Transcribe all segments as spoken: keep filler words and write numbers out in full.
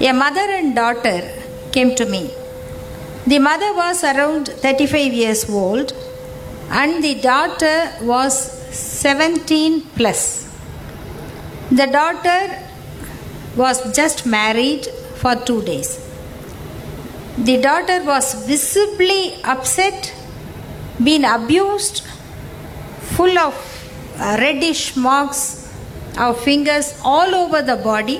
A mother and daughter came to me. The mother was around thirty-five years old and the daughter was seventeen plus. The daughter was just married for two days. The daughter was visibly upset, been abused, full of uh, reddish marks of fingers all over the body.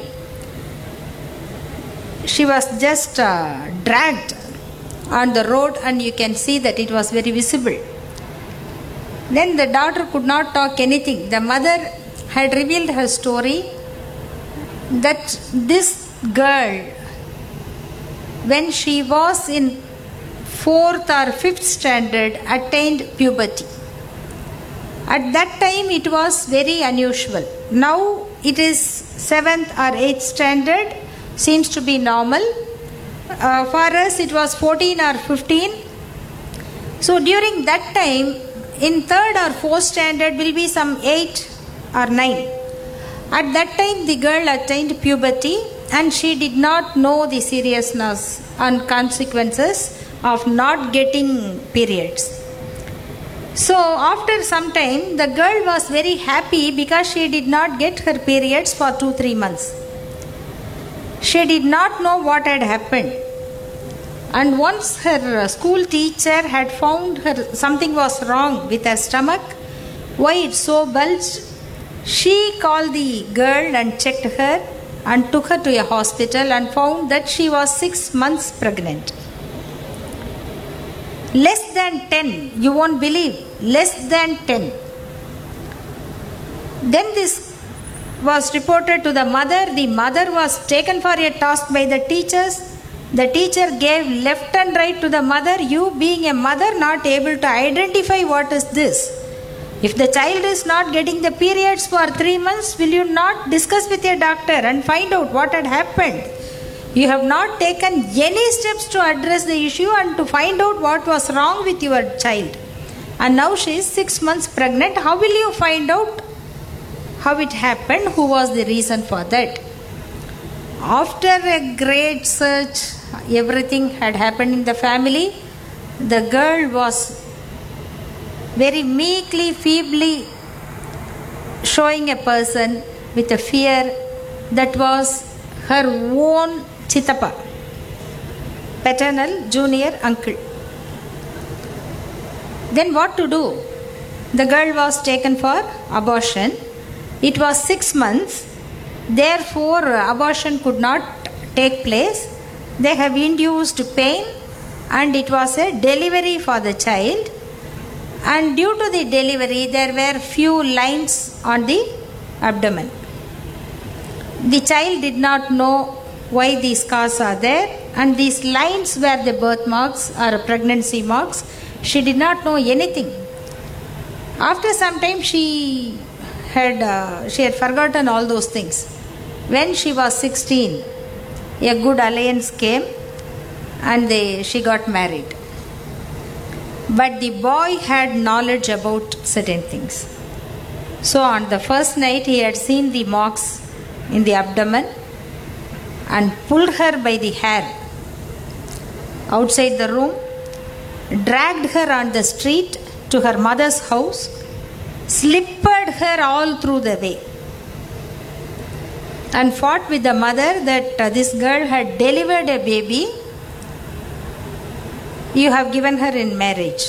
She was just uh, dragged on the road and you can see that it was very visible. Then the daughter could not talk anything. The mother had revealed her story that this girl, when she was in fourth or fifth standard, attained puberty. At that time it was very unusual. Now it is seventh or eighth standard, seems to be normal. Uh, for us it was fourteen or fifteen. So during that time, in third or fourth standard will be some eight or nine. At that time the girl attained puberty and she did not know the seriousness and consequences of not getting periods. So after some time the girl was very happy because she did not get her periods for two three months. She did not know what had happened. And once her school teacher had found her something was wrong with her stomach, why it so bulged, she called the girl and checked her and took her to a hospital and found that she was six months pregnant. Less than ten, you won't believe, less than ten. Then this was reported to the mother. The mother was taken for a task by the teachers. The teacher gave left and right to the mother. You being a mother not able to identify what is this. If the child is not getting the periods for three months, will you not discuss with your doctor and find out what had happened? You have not taken any steps to address the issue and to find out what was wrong with your child. And now she is six months pregnant. How will you find out how it happened? Who was the reason for that? After a great search, everything had happened in the family. The girl was very meekly, feebly showing a person with a fear that was her own Chitappa, paternal junior uncle. Then what to do? The girl was taken for abortion. It was six months. Therefore, abortion could not take place. They have induced pain and it was a delivery for the child. And due to the delivery, there were few lines on the abdomen. The child did not know why these scars are there, and these lines were the birthmarks or pregnancy marks. She did not know anything. After some time, she had uh, she had forgotten all those things. When she was sixteen, a good alliance came, and they she got married. But the boy had knowledge about certain things. So on the first night, he had seen the marks in the abdomen and pulled her by the hair outside the room, dragged her on the street to her mother's house, slippered her all through the way, and fought with the mother that uh, this girl had delivered a baby. You have given her in marriage.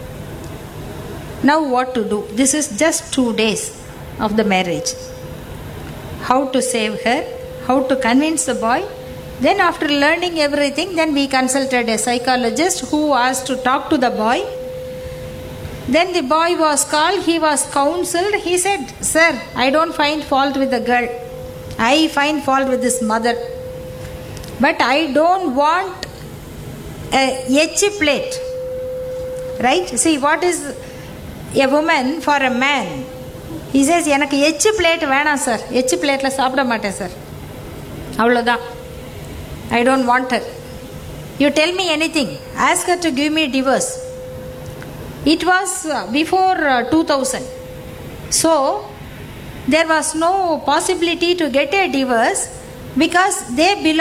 Now what to do? This is just two days of the marriage. How to save her? How to convince the boy? Then after learning everything, then we consulted a psychologist who asked to talk to the boy. Then the boy was called, he was counseled. He said, "Sir, I don't find fault with the girl. I find fault with this mother. But I don't want a etchi plate." Right? See, what is a woman for a man? He says, "Enakku etchi plate vena sir. Etchi plate la saapda matte sir. Avlodha. I don't want her. You tell me anything. Ask her to give me divorce." It was before two thousand. So, there was no possibility to get a divorce because they belong